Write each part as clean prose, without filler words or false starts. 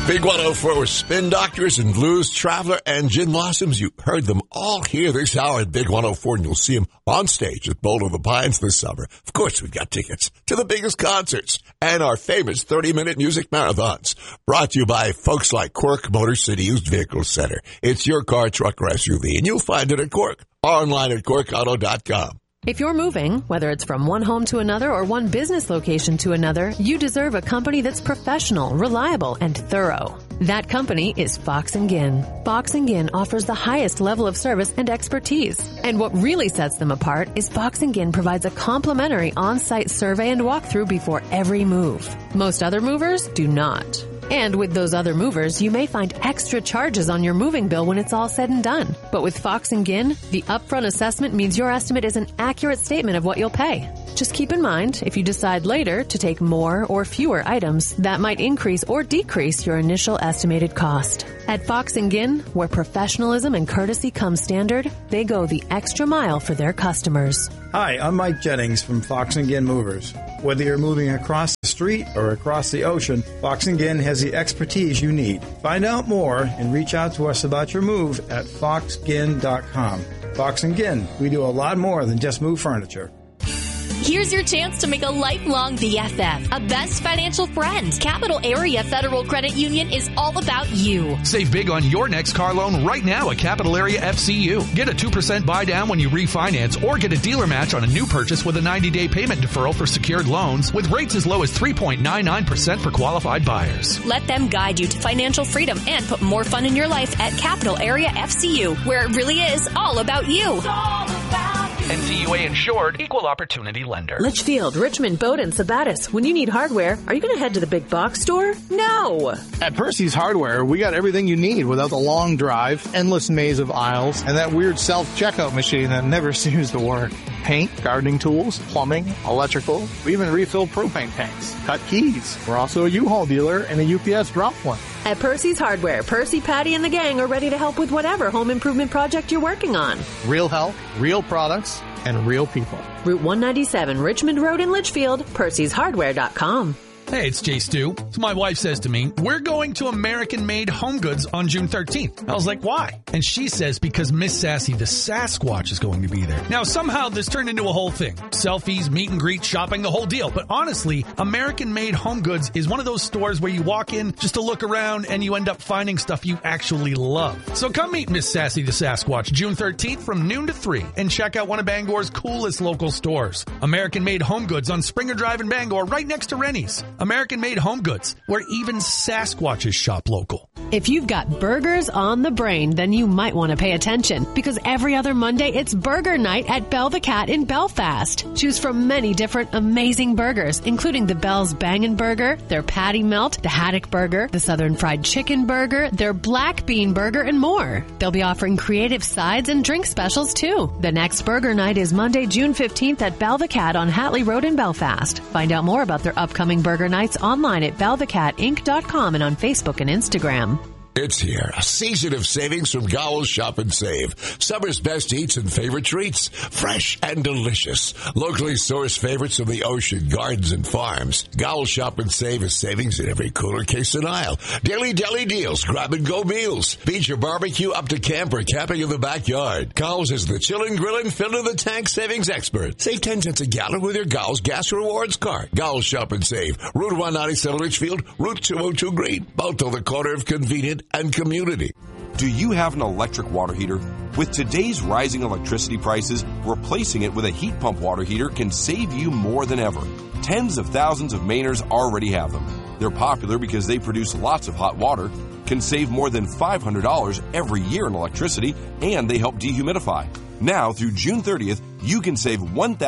Big 104 with Spin Doctors and Blues Traveler and Gin Blossoms. You heard them all here this hour at Big 104, and you'll see them on stage at Boulder of the Pines this summer. Of course, we've got tickets to the biggest concerts and our famous 30-minute music marathons. Brought to you by folks like Quirk Motor City Used Vehicle Center. It's your car, truck, or SUV, and you'll find it at Quirk. Online at QuirkAuto.com. If you're moving, whether it's from one home to another or one business location to another, you deserve a company that's professional, reliable, and thorough. That company is Fox & Ginn. Fox & Ginn offers the highest level of service and expertise. And what really sets them apart is Fox & Ginn provides a complimentary on-site survey and walkthrough before every move. Most other movers do not. And with those other movers, you may find extra charges on your moving bill when it's all said and done. But with Fox & Ginn, the upfront assessment means your estimate is an accurate statement of what you'll pay. Just keep in mind, if you decide later to take more or fewer items, that might increase or decrease your initial estimated cost. At Fox & Ginn, where professionalism and courtesy come standard, they go the extra mile for their customers. Hi, I'm Mike Jennings from Fox & Ginn Movers. Whether you're moving across the street or across the ocean, Fox & Ginn has the expertise you need. Find out more and reach out to us about your move at foxginn.com. Fox & Ginn, we do a lot more than just move furniture. Here's your chance to make a lifelong BFF, a best financial friend. Capital Area Federal Credit Union is all about you. Save big on your next car loan right now at Capital Area FCU. Get a 2% buy down when you refinance or get a dealer match on a new purchase with a 90-day payment deferral for secured loans with rates as low as 3.99% for qualified buyers. Let them guide you to financial freedom and put more fun in your life at Capital Area FCU, where it really is all about you. It's all about NCUA insured, equal opportunity lender. Litchfield, Richmond, Bowdoin, Sabattis. When you need hardware, are you going to head to the big box store? No! At Percy's Hardware, we got everything you need without the long drive, endless maze of aisles, and that weird self-checkout machine that never seems to work. Paint, gardening tools, plumbing, electrical. We even refill propane tanks. Cut keys. We're also a U-Haul dealer and a UPS drop one. At Percy's Hardware, Percy, Patty, and the gang are ready to help with whatever home improvement project you're working on. Real help, real products, and real people. Route 197, Richmond Road in Litchfield, percyshardware.com. Hey, it's Jay Stu. So my wife says to me, we're going to American-Made Home Goods on June 13th. I was like, why? And she says because Miss Sassy the Sasquatch is going to be there. Now, somehow this turned into a whole thing. Selfies, meet and greet, shopping, the whole deal. But honestly, American-Made Home Goods is one of those stores where you walk in just to look around and you end up finding stuff you actually love. So come meet Miss Sassy the Sasquatch June 13th from noon to 3 and check out one of Bangor's coolest local stores. American-Made Home Goods on Springer Drive in Bangor, right next to Rennie's. American-Made Home Goods, where even Sasquatches shop local. If you've got burgers on the brain, then you might want to pay attention, because every other Monday it's Burger Night at Bell the Cat in Belfast. Choose from many different amazing burgers, including the Bell's Bangin' Burger, their Patty Melt, the Haddock Burger, the Southern Fried Chicken Burger, their Black Bean Burger, and more. They'll be offering creative sides and drink specials, too. The next Burger Night is Monday, June 15th at Bell the Cat on Hatley Road in Belfast. Find out more about their upcoming Burger Nights online at bellthecatinc.com and on Facebook and Instagram. It's here, a season of savings from Gowell's Shop and Save. Summer's best eats and favorite treats, fresh and delicious. Locally sourced favorites from the ocean, gardens, and farms. Gowell's Shop and Save is savings in every cooler, case, and aisle. Daily deli deals, grab-and-go meals. Beach or barbecue up to camp or camping in the backyard. Gowell's is the chillin', grillin', fill-to-the-tank savings expert. Save 10 cents a gallon with your Gowell's Gas Rewards card. Gowell's Shop and Save. Route 197 Litchfield, Route 202 Green. Both on the corner of convenient and community. Do you have an electric water heater? With today's rising electricity prices, replacing it with a heat pump water heater can save you more than ever. Tens of thousands of Mainers already have them. They're popular because they produce lots of hot water, can save more than $500 every year in electricity, and they help dehumidify. Now, through June 30th, you can save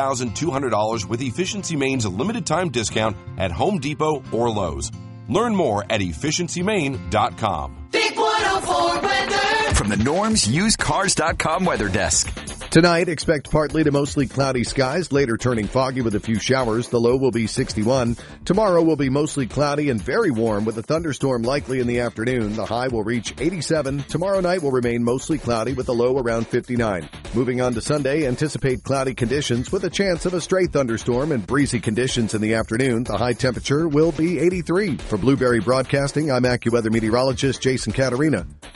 $1,200 with Efficiency Maine's limited time discount at Home Depot or Lowe's. Learn more at efficiencymaine.com. Big 104 weather. From the Norm's UsedCars.com weather desk. Tonight, expect partly to mostly cloudy skies, later turning foggy with a few showers. The low will be 61. Tomorrow will be mostly cloudy and very warm with a thunderstorm likely in the afternoon. The high will reach 87. Tomorrow night will remain mostly cloudy with a low around 59. Moving on to Sunday, anticipate cloudy conditions with a chance of a stray thunderstorm and breezy conditions in the afternoon. The high temperature will be 83. For Blueberry Broadcasting, I'm AccuWeather meteorologist Jason Caterina.